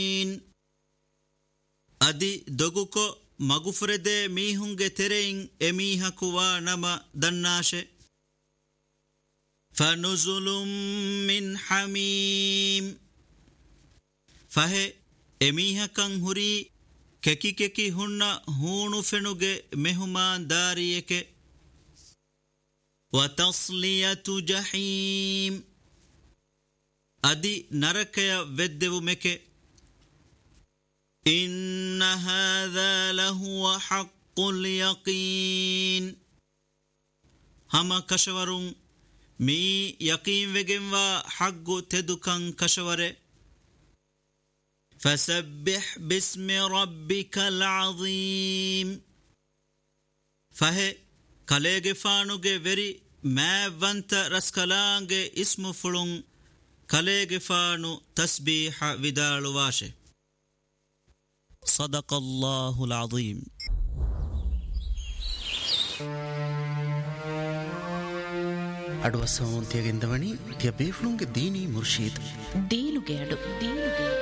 ಅದಿ ದೊಗುಕೊ ಮಗುಫುರೆದೆ ಮೀಹುಂಗೆ ತೆರೆಯಿಂ ಎಮೀಹಕುವಾ ನಮ ದನ್ನಾಶೆ ಫನುಜುಲುಂ ಮಿನ್ ಹಮೀಮ್ ಫಹೆ ಎಮೀಹಕಂ ಹುರಿ ಕೆಕಿ ಕೆಕಿ ಹುಣ್ಣ ಹೂಣು ಫೆನುಗೆ ಮೆಹುಮಾನ್ ದಾರಿಯಕೆ ವತಸ್ಲಿಯತು ಜಹೀಮ್ ಅದಿ ನರಕಯ ವೆದ್ದೆವು ಮೆಕೆ ಇನ್ನ ಹಾದಾ ಲಹುವ ಹಕ್ಕುಲ್ ಯಕೀನ್ ಹಮ ಕಶವರುಂ ಮೀ ಯಕೀನ್ ವೆಗೆಂವಾ ಹಗ್ಗು ತೆದುಕಂ ಕಶವರೆ فسبح باسم ربك العظيم فهي كاليغي فانوغي وري ما وانت رسكلانغي اسم فلون كاليغي فانو تسبيح ودالو واشي صدق الله العظيم ಅಡುವ ಸೌಂತ್ಯಗೆಂದವಣಿ ತ್ಯ ಬೇಫ್ಲುಂಗೆ ದೀನಿ ಮುರ್ಶೀದ್ ದೀನುಗೆ ಅಡು